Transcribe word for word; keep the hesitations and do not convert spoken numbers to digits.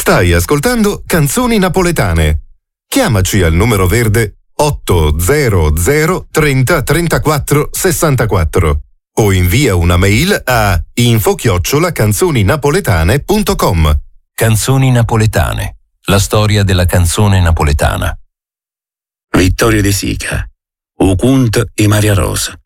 Stai ascoltando Canzoni Napoletane. Chiamaci al numero verde otto zero zero trenta trentaquattro sessantaquattro o invia una mail a info chiocciola canzoninapoletane punto com. Canzoni Napoletane, la storia della canzone napoletana. Vittorio De Sica, Ucunt e Maria Rosa.